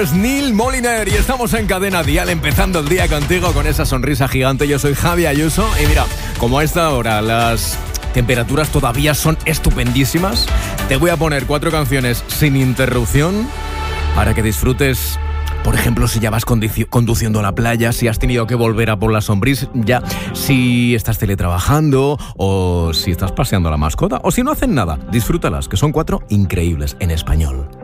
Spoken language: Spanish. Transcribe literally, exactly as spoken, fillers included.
es Neil Moliner y estamos en Cadena Dial empezando el día contigo con esa sonrisa gigante. Yo soy Javi Ayuso y mira, como a esta hora las temperaturas todavía son estupendísimas, te voy a poner cuatro canciones sin interrupción para que disfrutes. Por ejemplo, si ya vas condici- conduciendo a la playa, si has tenido que volver a por la sombrilla, ya, si estás teletrabajando o si estás paseando a la mascota o si no hacen nada, disfrútalas, que son cuatro increíbles en español.